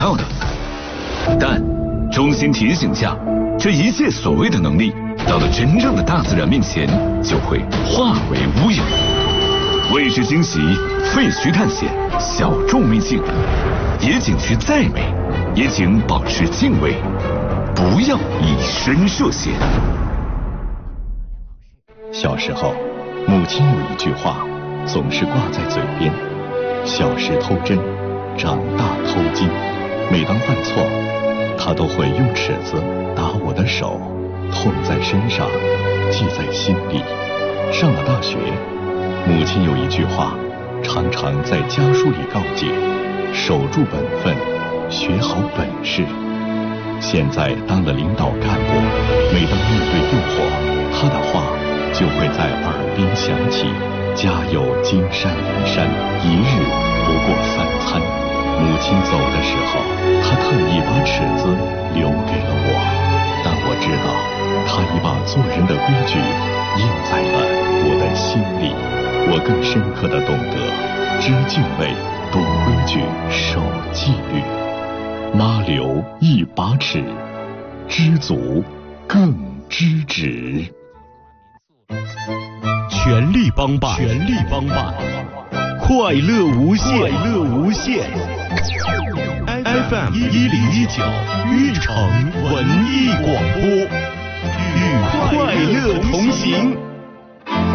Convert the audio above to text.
要的。但衷心提醒下，这一切所谓的能力，到了真正的大自然面前，就会化为乌有。未知惊喜，废墟探险，小众秘境，野景区再美，也请保持敬畏，不要以身涉险。 小时候，母亲有一句话总是挂在嘴边：小时偷针，长大偷金。每当犯错，她都会用尺子打我的手，痛在身上，记在心里。上了大学，母亲有一句话常常在家书里告诫：守住本分，学好本事。现在当了领导干部，每当面对诱惑，她的话就会在耳边响起：家有金山银山，一日不过三餐。母亲走的时候，她特意把尺子留给了我，但我知道她已把做人的规矩印在了我的心里。我更深刻地懂得知敬畏，懂规矩，守纪律。妈留一把尺，知足更知止。 全力帮办，全力帮办，快乐无限，快乐无限。FM 1019玉城文艺广播，与快乐同行。